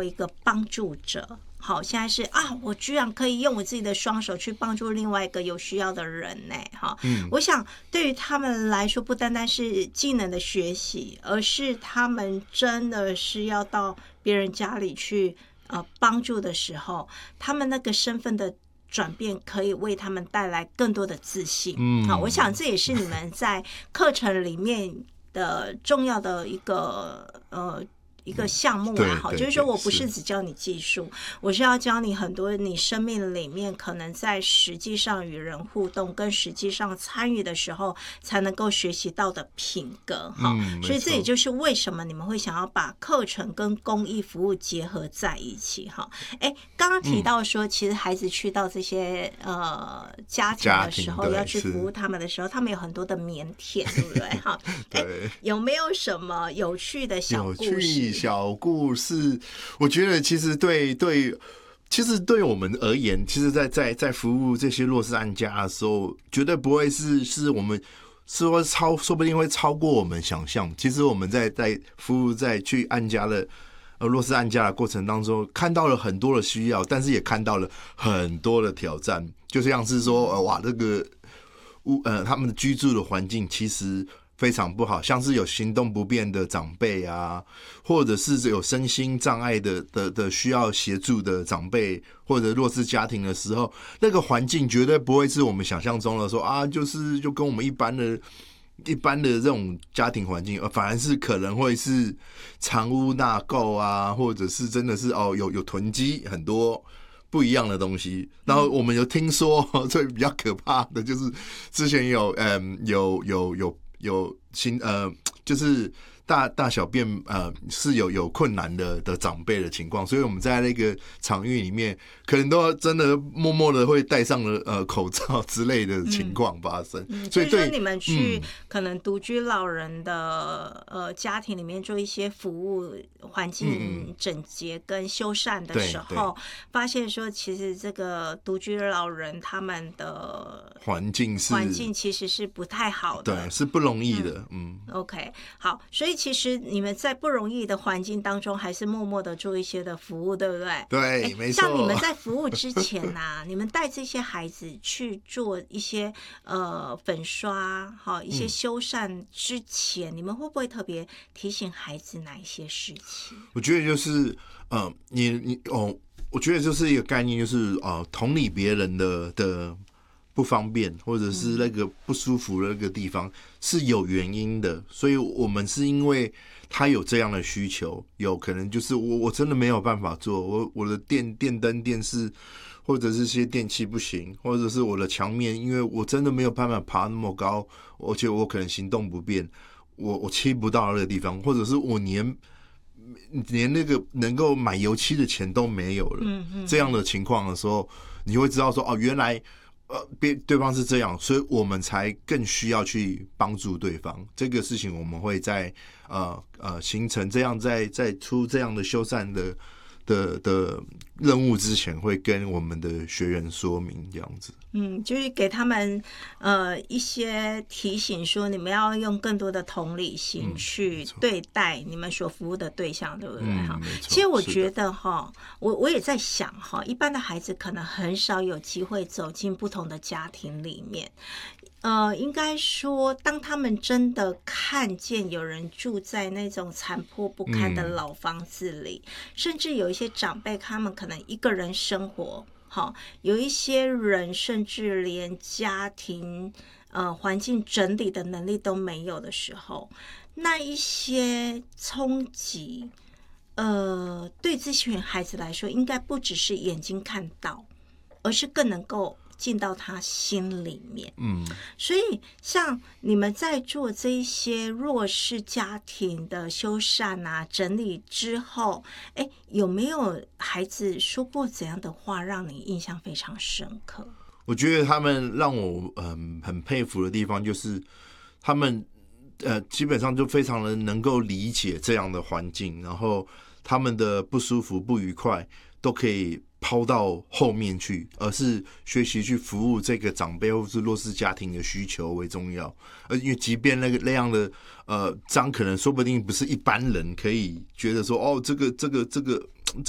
为一个帮助者。好，现在是啊，我居然可以用我自己的双手去帮助另外一个有需要的人呢。哈，我想对于他们来说，不单单是技能的学习，而是他们真的是要到别人家里去帮助的时候，他们那个身份的转变可以为他们带来更多的自信。好，我想这也是你们在课程里面的重要的一个项目啊，好，就是说我不是只教你技术，我是要教你很多你生命里面可能在实际上与人互动跟实际上参与的时候才能够学习到的品格。所以这也就是为什么你们会想要把课程跟公益服务结合在一起。刚刚提到说其实孩子去到这些家庭的时候要去服务他们的时候，他们有很多的腼腆，对不对？有没有什么有趣的小故事？ 我觉得其实其实对我们而言，其实在服务这些弱势案家的时候，绝对不会是我们说不定会超过我们想象。其实我们在服务在去案家的弱势案家的过程当中，看到了很多的需要，但是也看到了很多的挑战，就像是说哇，这个他们的居住的环境其实非常不好，像是有行动不便的长辈啊，或者是有身心障碍的需要协助的长辈，或者弱势家庭的时候，那个环境绝对不会是我们想象中的说啊，就跟我们一般的这种家庭环境，反而是可能会是藏污纳垢啊，或者是真的是有囤积很多不一样的东西。然后我们有听说最比较可怕的就是之前就是大小便是有困难的长辈的情况，所以我们在那个场域里面，可能都真的默默的会戴上了口罩之类的情况发生。 所以说你们去可能独居老人的家庭里面做一些服务，环境整洁跟修缮的时候，发现说其实这个独居老人他们的环境其实是不太好的， 对，是不容易的。 OK， 好，所以其实你们在不容易的环境当中，还是默默的做一些的服务，对不对？ 对，没错。 像你们在服务之前啊，你们带这些孩子去做一些粉刷，一些修缮之前，你们会不会特别提醒孩子哪一些事情？ 我觉得就是我觉得就是一个概念，就是同理别人的不方便，或者是那个不舒服的那个地方是有原因的，所以我们是因为他有这样的需求，有可能就是我真的没有办法做，我的电灯、电视或者是些电器不行，或者是我的墙面，因为我真的没有办法爬那么高，而且我可能行动不便，我漆不到那个地方，或者是我连那个能够买油漆的钱都没有了，这样的情况的时候，你会知道说原来对方是这样，所以我们才更需要去帮助对方。这个事情我们会在形成这样在出这样的修缮的任务之前，会跟我们的学员说明这样子。 就是给他们一些提醒，说你们要用更多的同理心去对待你们所服务的对象，对不对？其实我觉得我也在想一般的孩子可能很少有机会走进不同的家庭里面。应该说当他们真的看见有人住在那种残破不堪的老房子里，甚至有一些长辈他们可能一个人生活，有一些人甚至连家庭环境整理的能力都没有的时候，那一些冲击对这群孩子来说应该不只是眼睛看到，而是更能够进到他心里面。所以像你们在做这一些弱势家庭的修缮啊整理之后，有没有孩子说过怎样的话让你印象非常深刻？ 我觉得他们让我很佩服的地方就是他们基本上就非常的能够理解这样的环境，然后他们的不舒服不愉快都可以抛到后面去，而是学习去服务这个长辈或是弱势家庭的需求为重要。因为即便那样的可能说不定不是一般人可以觉得说这个